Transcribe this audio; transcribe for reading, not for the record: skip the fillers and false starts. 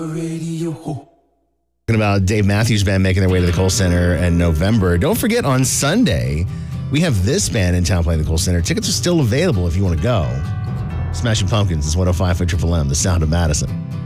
Talking about Dave Matthews Band making their way to the Kohl Center in November. Don't forget, on Sunday, we have this band in town playing the Kohl Center. Tickets are still available if you want to go. Smashing Pumpkins is 105 for Triple M, the sound of Madison.